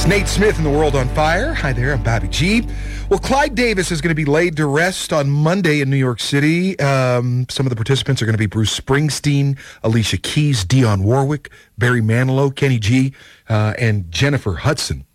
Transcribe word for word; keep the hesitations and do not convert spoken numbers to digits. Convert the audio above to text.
It's Nate Smith in The World on Fire. Hi there, I'm Bobby G. Well, Clive Davis is going to be laid to rest on Monday in New York City. Um, some of the participants are going to be Bruce Springsteen, Alicia Keys, Dionne Warwick, Barry Manilow, Kenny G, uh, and Jennifer Hudson.